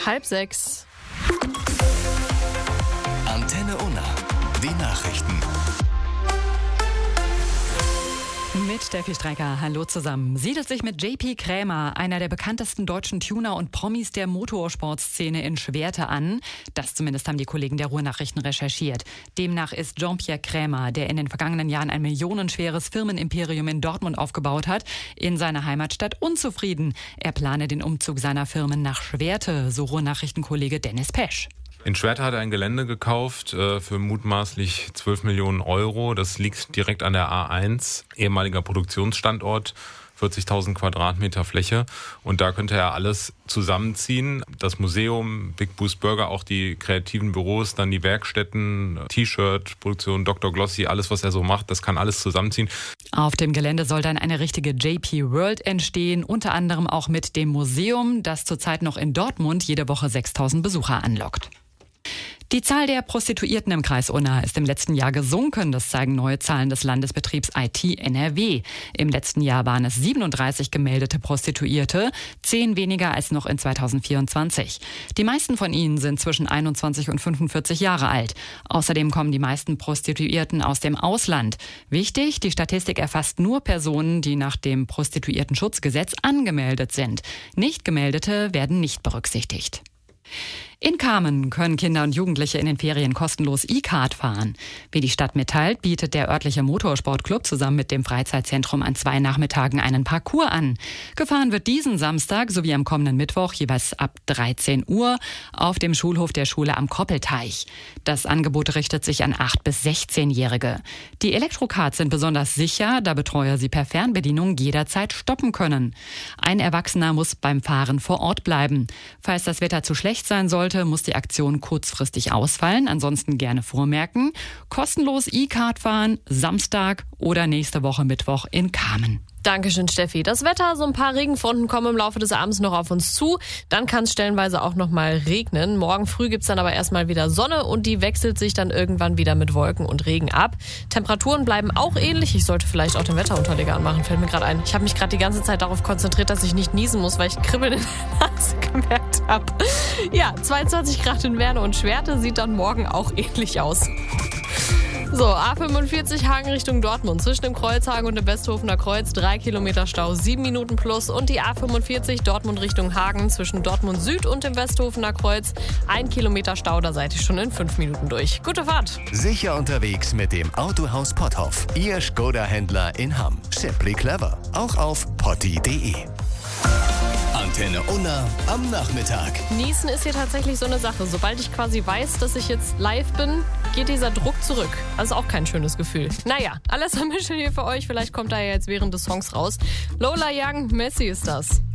5:30. Antenne Unna. Die Nachrichten. Mit Steffi Strecker, hallo zusammen. Siedelt sich mit JP Krämer, einer der bekanntesten deutschen Tuner und Promis der Motorsportszene, in Schwerte an. Das zumindest haben die Kollegen der Ruhrnachrichten recherchiert. Demnach ist Jean-Pierre Krämer, der in den vergangenen Jahren ein millionenschweres Firmenimperium in Dortmund aufgebaut hat, in seiner Heimatstadt unzufrieden. Er plane den Umzug seiner Firmen nach Schwerte, so Ruhrnachrichtenkollege Dennis Pesch. In Schwerte hat er ein Gelände gekauft für mutmaßlich 12 Millionen Euro. Das liegt direkt an der A1, ehemaliger Produktionsstandort, 40.000 Quadratmeter Fläche. Und da könnte er alles zusammenziehen. Das Museum, Big Boost Burger, auch die kreativen Büros, dann die Werkstätten, T-Shirt-Produktion, Dr. Glossy, alles, was er so macht, das kann alles zusammenziehen. Auf dem Gelände soll dann eine richtige JP World entstehen, unter anderem auch mit dem Museum, das zurzeit noch in Dortmund jede Woche 6.000 Besucher anlockt. Die Zahl der Prostituierten im Kreis Unna ist im letzten Jahr gesunken. Das zeigen neue Zahlen des Landesbetriebs IT NRW. Im letzten Jahr waren es 37 gemeldete Prostituierte, 10 weniger als noch in 2024. Die meisten von ihnen sind zwischen 21 und 45 Jahre alt. Außerdem kommen die meisten Prostituierten aus dem Ausland. Wichtig, die Statistik erfasst nur Personen, die nach dem Prostituiertenschutzgesetz angemeldet sind. Nicht gemeldete werden nicht berücksichtigt. In Kamen können Kinder und Jugendliche in den Ferien kostenlos E-Kart fahren. Wie die Stadt mitteilt, bietet der örtliche Motorsportclub zusammen mit dem Freizeitzentrum an 2 Nachmittagen einen Parcours an. Gefahren wird diesen Samstag sowie am kommenden Mittwoch jeweils ab 13 Uhr auf dem Schulhof der Schule am Koppelteich. Das Angebot richtet sich an 8- bis 16-Jährige. Die Elektrokarts sind besonders sicher, da Betreuer sie per Fernbedienung jederzeit stoppen können. Ein Erwachsener muss beim Fahren vor Ort bleiben. Falls das Wetter zu schlecht sein sollte, muss die Aktion kurzfristig ausfallen. Ansonsten gerne vormerken. Kostenlos E-Kart fahren, Samstag oder nächste Woche Mittwoch in Kamen. Dankeschön, Steffi. Das Wetter, so ein paar Regenfronten kommen im Laufe des Abends noch auf uns zu. Dann kann es stellenweise auch noch mal regnen. Morgen früh gibt's dann aber erstmal wieder Sonne und die wechselt sich dann irgendwann wieder mit Wolken und Regen ab. Temperaturen bleiben auch ähnlich. Ich sollte vielleicht auch den Wetterunterleger anmachen, fällt mir gerade ein. Ich habe mich gerade die ganze Zeit darauf konzentriert, dass ich nicht niesen muss, weil ich Kribbeln in der Nase gemerkt habe. Ja, 22 Grad in Werne und Schwerte sieht dann morgen auch ähnlich aus. So, A45 Hagen Richtung Dortmund. Zwischen dem Kreuzhagen und dem Westhofener Kreuz 3 Kilometer Stau, 7 Minuten plus. Und die A45 Dortmund Richtung Hagen zwischen Dortmund Süd und dem Westhofener Kreuz 1 Kilometer Stau, da seid ihr schon in 5 Minuten durch. Gute Fahrt! Sicher unterwegs mit dem Autohaus Potthoff. Ihr Skoda-Händler in Hamm. Simply clever. Auch auf potti.de. Antenne Unna am Nachmittag. Niesen ist hier tatsächlich so eine Sache. Sobald ich quasi weiß, dass ich jetzt live bin, geht dieser Druck zurück. Also auch kein schönes Gefühl. Naja, alles am Mischel hier für euch. Vielleicht kommt da ja jetzt während des Songs raus. Lola Young, Messi ist das.